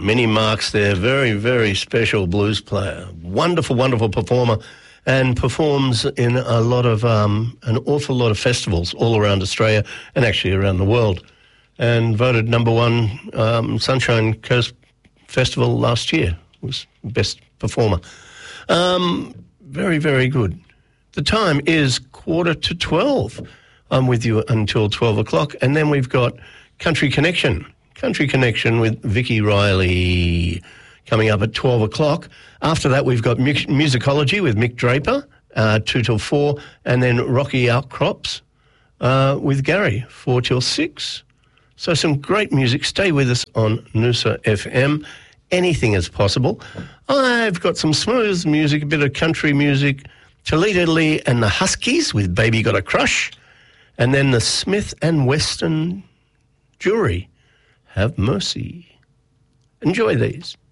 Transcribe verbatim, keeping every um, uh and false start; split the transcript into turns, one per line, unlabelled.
Minnie Marks there, very, very special blues player. Wonderful, wonderful performer, and performs in a lot of, um, an awful lot of festivals all around Australia and actually around the world. And voted number one um, Sunshine Coast Festival last year. Was best performer. Um, very, very good. The time is quarter to twelve. I'm with you until twelve o'clock. And then we've got Country Connection. Country Connection with Vicky Riley coming up at twelve o'clock. After that, we've got mu- Musicology with Mick Draper, uh, two till four. And then Rocky Outcrops uh, with Gary, four till six. So some great music. Stay with us on Noosa F M. Anything is possible. I've got some smooth music, a bit of country music. Toledo Lee and the Huskies with Baby Got a Crush. And then the Smith and Weston Jury, Have Mercy. Enjoy these.